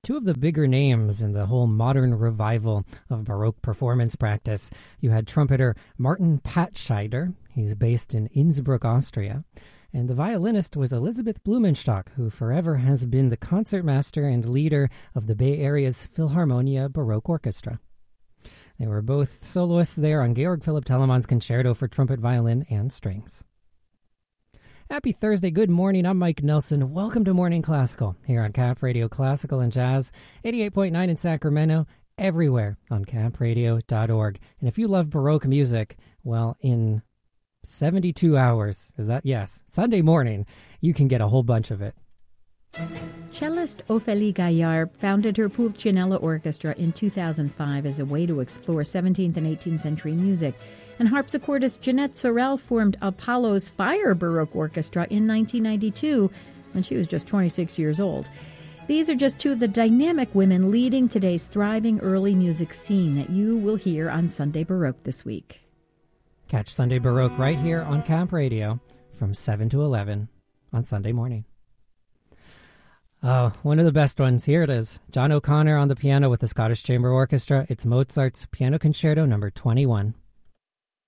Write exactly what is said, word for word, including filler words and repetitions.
two of the bigger names in the whole modern revival of Baroque performance practice. You had trumpeter Martin Patscheider. He's based in Innsbruck, Austria. And the violinist was Elisabeth Blumenstock, who forever has been the concertmaster and leader of the Bay Area's Philharmonia Baroque Orchestra. They were both soloists there on Georg Philipp Telemann's Concerto for Trumpet, Violin, and Strings. Happy Thursday, good morning, I'm Mike Nelson. Welcome to Morning Classical, here on Cap Radio Classical and Jazz, eighty-eight point nine in Sacramento, everywhere on cap radio dot org. And if you love Baroque music, well, in seventy-two hours, is that? Yes, Sunday morning, you can get a whole bunch of it. Cellist Ophélie Gaillard founded her Pulcinella Orchestra in two thousand five as a way to explore seventeenth and eighteenth century music. And harpsichordist Jeanette Sorel formed Apollo's Fire Baroque Orchestra in nineteen ninety-two when she was just twenty-six years old. These are just two of the dynamic women leading today's thriving early music scene that you will hear on Sunday Baroque this week. Catch Sunday Baroque right here on Camp Radio from seven to eleven on Sunday morning. Oh, one of the best ones. Here it is. John O'Connor on the piano with the Scottish Chamber Orchestra. It's Mozart's Piano Concerto number twenty-one.